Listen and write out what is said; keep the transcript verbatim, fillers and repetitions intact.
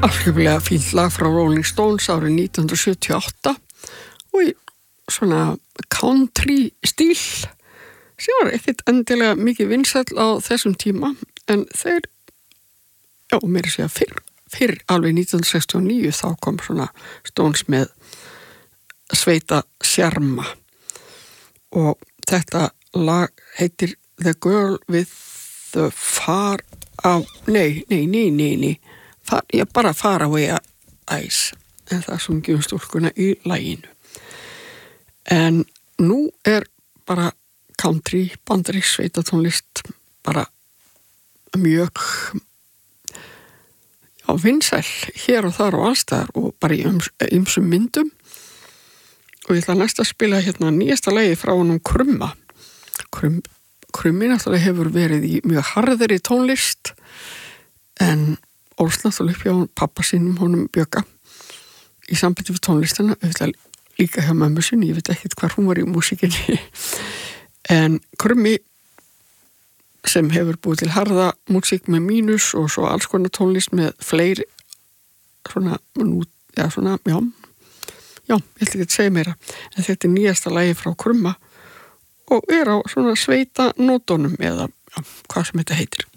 afskaplega fínt lag frá Rolling Stones árið nítján hundruð sjötíu og átta og í svona country stíl sem var ekkert endilega mikið vinsæll á þessum tíma en þeir, já, mér að segja fyrr, fyrr alveg nítján hundruð sextíu og níu þá kom svona Stones með sveita sjarma og þetta lag heitir The Girl with the Far Out, nei, nei, nei, nei, nei. Far, ég bara Far Away Eyes en það sungjum stúlkuna í laginu en nú er bara country bandarísk sveitatónlist bara mjög já, vinsæl hér og þar og allstaðar og bara í ýmsum myndum og ég ætla næst að spila hérna nýjasta lagi frá honum Krumma Krum, Krummi náttúrulega hefur verið í mjög harðri tónlist en ólst náttúrulega upp hjá pappa sínum honum Bjögga í sambandi við tónlistina, auðvitað líka hjá mömmu sinni, ég veit ekkert hvar hún var í músíkinni en Krummi sem hefur búið til harða músík með mínus og svo alls konar tónlist með fleiri svona, nú, já svona, já já, ég ætla ekki að segja meira en þetta er nýjasta lagi frá Krumma og er á svona sveita nótunum eða já, hvað sem þetta heitir